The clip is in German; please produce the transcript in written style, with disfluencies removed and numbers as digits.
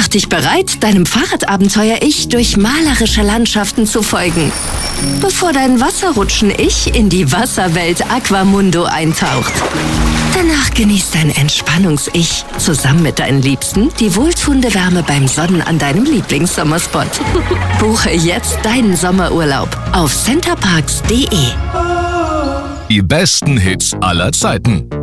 Mach dich bereit, deinem Fahrradabenteuer-Ich durch malerische Landschaften zu folgen, bevor dein Wasserrutschen-Ich in die Wasserwelt Aquamundo eintaucht. Danach genießt dein Entspannungs-Ich zusammen mit deinen Liebsten die wohltuende Wärme beim Sonnen an deinem Lieblingssommerspot. Buche jetzt deinen Sommerurlaub auf centerparks.de. Die besten Hits aller Zeiten.